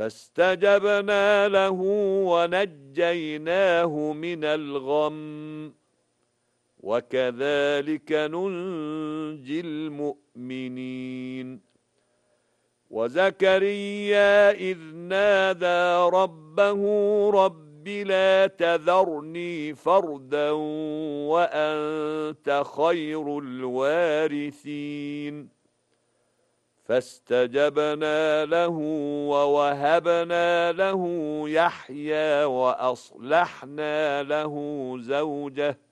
فاستجبنا له ونجيناه من الغم وكذلك ننجي المؤمنين وزكريا إذ نادى ربه رب لا تذرني فردا وأنت خير الوارثين فاستجبنا له ووهبنا له يحيى وأصلحنا له زوجه